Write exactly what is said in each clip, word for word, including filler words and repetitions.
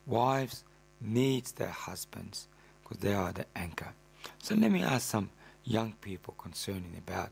wives needs their husbands because they are the anchor. So let me ask some young people concerning about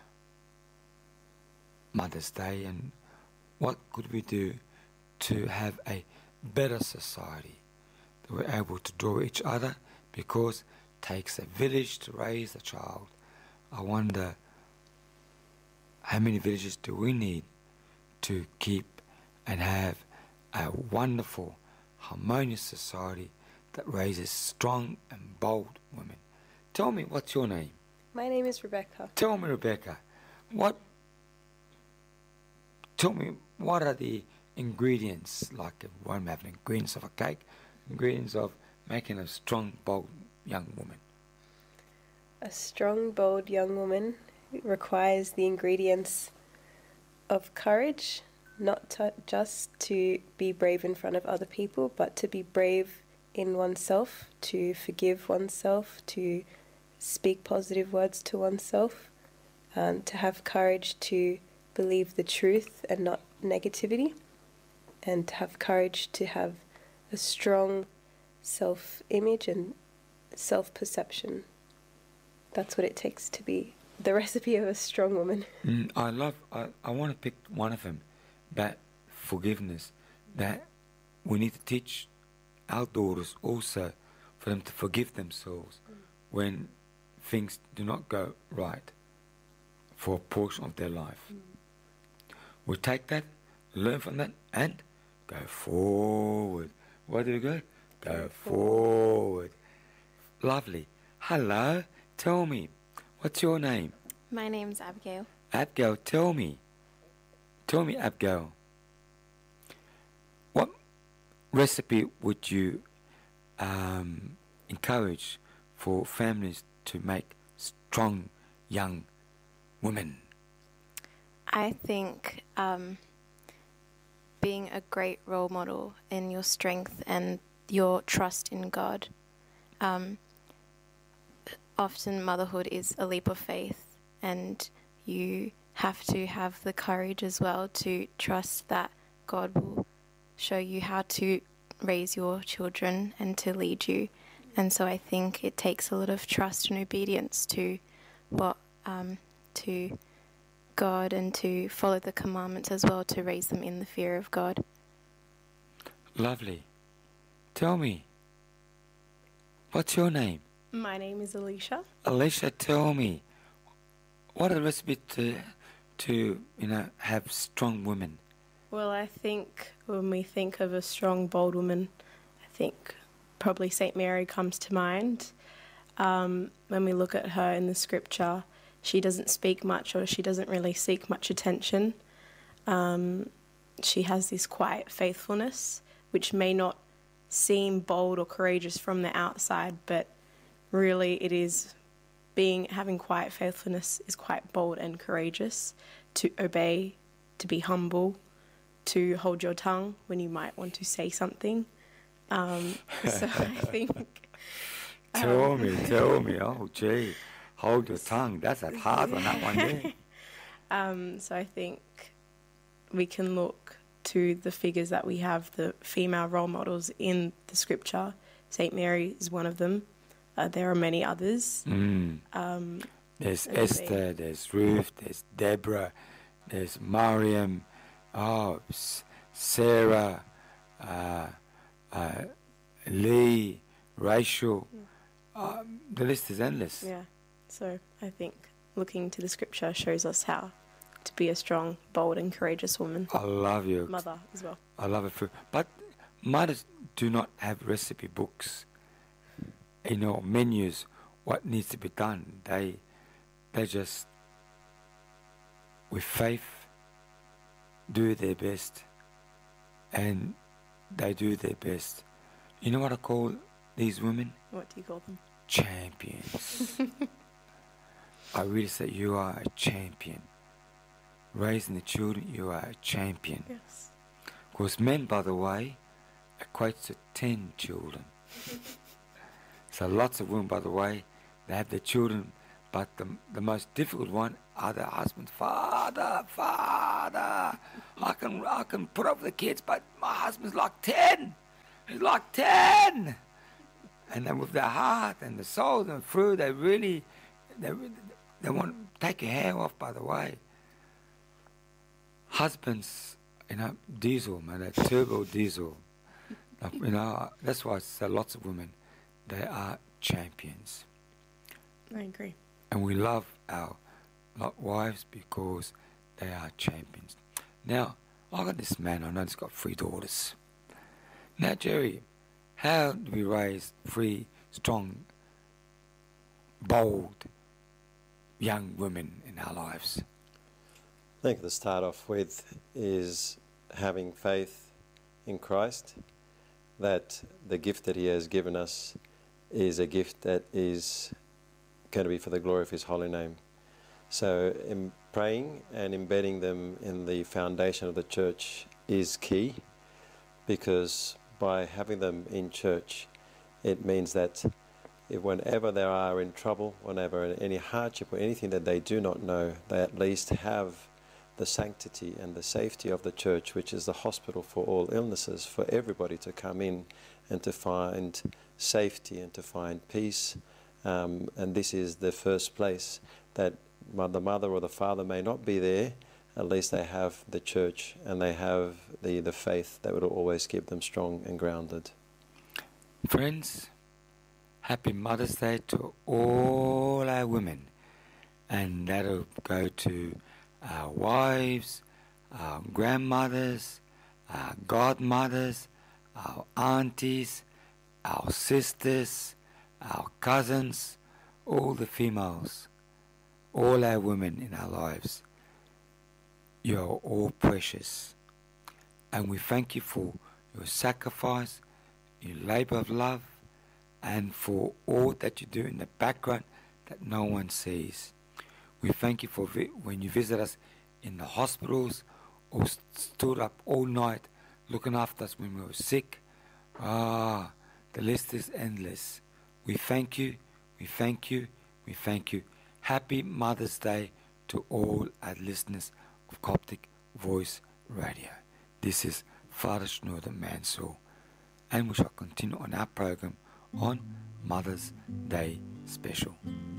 Mother's Day and what could we do to have a better society, that we're able to draw each other, because it takes a village to raise a child. I wonder how many villages do we need to keep and have a wonderful, harmonious society that raises strong and bold women. Tell me, what's your name? My name is Rebecca. Tell me, Rebecca, what, tell me, what are the ingredients, like one having ingredients of a cake, ingredients of making a strong, bold young woman? A strong, bold young woman requires the ingredients of courage, not to, just to be brave in front of other people, but to be brave in oneself, to forgive oneself, to speak positive words to oneself, and to have courage to believe the truth and not negativity, and to have courage to have a strong self-image and self-perception. That's what it takes to be the recipe of a strong woman. Mm, I love, I, I want to pick one of them, that forgiveness, that we need to teach our daughters also for them to forgive themselves mm. when things do not go right for a portion of their life. Mm. We take that, learn from that, and go forward. Where do we go? Go forward. Lovely. Hello, tell me, what's your name? My name's Abigail. Abigail, tell me. Tell me, Abigail, what recipe would you um, encourage for families to make strong young women? I think um, being a great role model in your strength and your trust in God. Um, often motherhood is a leap of faith, and you have to have the courage as well to trust that God will show you how to raise your children and to lead you. And so I think it takes a lot of trust and obedience to what um, to God, and to follow the commandments as well, to raise them in the fear of God. Lovely. Tell me, what's your name? My name is Alicia. Alicia, tell me, what are the recipes to, to you know, have strong women? Well, I think when we think of a strong, bold woman, I think probably Saint Mary comes to mind. Um, when we look at her in the scripture, she doesn't speak much, or she doesn't really seek much attention. Um, she has this quiet faithfulness, which may not seem bold or courageous from the outside, but really it is being, having quiet faithfulness is quite bold and courageous, to obey, to be humble, to hold your tongue when you might want to say something. Um, so I think... Tell um, me, tell me, oh gee. Hold your tongue. That's a hard one, that one there. Um, so I think we can look to the figures that we have, the female role models in the scripture. Saint Mary is one of them. Uh, there are many others. Mm. Um, there's Esther, be. there's Ruth, there's Deborah, there's Mariam, oh, Sarah, uh, uh, Lee, Rachel. Yeah. Um, the list is endless. Yeah. So I think looking to the scripture shows us how to be a strong, bold and courageous woman. I love you. Mother as well. I love it. But mothers do not have recipe books, you know, menus, what needs to be done. They, they just, with faith, do their best. And they do their best. You know what I call these women? What do you call them? Champions. I really say you are a champion. Raising the children, you are a champion. Yes. Because men, by the way, equates to ten children. So lots of women, by the way, they have their children, but the, the most difficult one are their husbands. Father, father, I can, I can put up with the kids, but my husband's like ten. It's like ten. And then with their heart and the soul and through, they really, they, they want to take your hair off, by the way. Husbands, you know, diesel, man, that turbo diesel. You know, that's why I say lots of women, they are champions. I agree. And we love our wives because they are champions. Now, I got this man, I know he's got three daughters. Now, Jerry, how do we raise three strong, bold, young women in our lives? I think to start off with is having faith in Christ, that the gift that he has given us is a gift that is going to be for the glory of his holy name. So in praying and embedding them in the foundation of the church is key, because by having them in church, it means that if whenever they are in trouble, whenever in any hardship or anything that they do not know, they at least have the sanctity and the safety of the church, which is the hospital for all illnesses, for everybody to come in and to find safety and to find peace. Um, and this is the first place that the mother or the father may not be there. At least they have the church and they have the, the faith that will always keep them strong and grounded. Friends, happy Mother's Day to all our women. And that'll go to our wives, our grandmothers, our godmothers, our aunties, our sisters, our cousins, all the females, all our women in our lives. You are all precious. And we thank you for your sacrifice, your labor of love, and for all that you do in the background that no one sees. We thank you for vi- when you visit us in the hospitals or st- stood up all night looking after us when we were sick. Ah, the list is endless. We thank you, we thank you, we thank you. Happy Mother's Day to all our listeners of Coptic Voice Radio. This is Father Shneur Mansour, and we shall continue on our program on Mother's Day Special.